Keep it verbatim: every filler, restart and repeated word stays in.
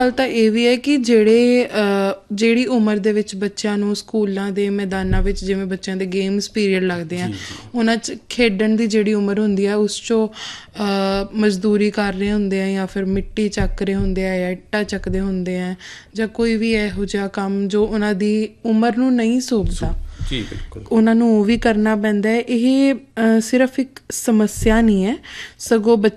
ਗੱਲ ਤਾਂ ਇਹ ਵੀ ਹੈ ਕਿ ਜਿਹੜੇ ਜਿਹੜੀ ਉਮਰ ਦੇ ਵਿੱਚ ਬੱਚਿਆਂ ਨੂੰ ਸਕੂਲਾਂ ਦੇ ਮੈਦਾਨਾਂ ਵਿੱਚ ਜਿਵੇਂ ਬੱਚਿਆਂ ਦੇ ਗੇਮਸ ਪੀਰੀਅਡ ਲੱਗਦੇ ਆ, ਉਹਨਾਂ 'ਚ ਖੇਡਣ ਦੀ ਜਿਹੜੀ ਉਮਰ ਹੁੰਦੀ ਆ ਉਸ 'ਚੋਂ ਮਜ਼ਦੂਰੀ ਕਰ ਰਹੇ ਹੁੰਦੇ ਆ ਜਾਂ ਫਿਰ ਮਿੱਟੀ ਚੱਕ ਰਹੇ ਹੁੰਦੇ ਆ ਜਾਂ ਇੱਟਾਂ ਚੱਕਦੇ ਹੁੰਦੇ ਆ ਜਾਂ ਕੋਈ ਵੀ ਇਹੋ ਜਿਹਾ ਕੰਮ ਜੋ ਉਹਨਾਂ ਦੀ ਉਮਰ ਨੂੰ ਨਹੀਂ ਸੋਭਦਾ, ਜੀ ਬਿਲਕੁਲ ਉਹਨਾਂ ਨੂੰ ਉਹ ਵੀ ਕਰਨਾ ਪੈਂਦਾ ਹੈ। ਇਹ ਸਿਰਫ ਇੱਕ ਸਮੱਸਿਆ ਨਹੀਂ ਹੈ, ਸਗੋਂ